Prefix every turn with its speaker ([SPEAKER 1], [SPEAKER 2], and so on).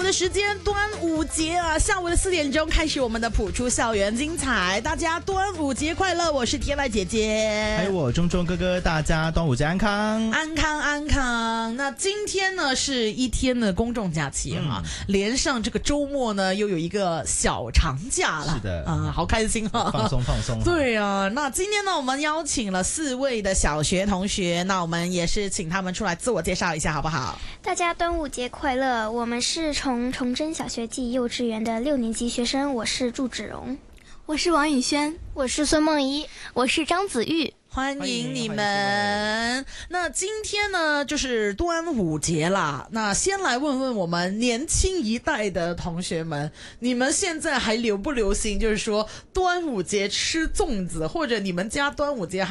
[SPEAKER 1] 的时间，端午节啊，下午的4点钟开始我们的普出校园精彩，大家端午节快乐！我是天籁姐姐，
[SPEAKER 2] 还有我钟钟哥哥，大家端午节安康，
[SPEAKER 1] 安康安康。那今天呢是一天的公众假期哈，连上这个周末呢又有一个小长假了，
[SPEAKER 2] 是的
[SPEAKER 1] 啊，好开心哈，
[SPEAKER 2] 放松放松。
[SPEAKER 1] 对啊，那今天呢我们邀请了4位的小学同学，那我们也是请他们出来自我介绍一下好不好？
[SPEAKER 3] 大家端午节快乐！我们是从崇祯小学暨幼稚园的6年级学生，我是祝芷蓉，
[SPEAKER 4] 我是王宇轩，
[SPEAKER 5] 我是孙梦怡，我是张子玉。
[SPEAKER 1] 欢迎你们。那今天呢就是端午节啦，那先来问问我们年轻一代的同学们，你们现在还流不流行就是说端午节吃粽子，或者你们家端午节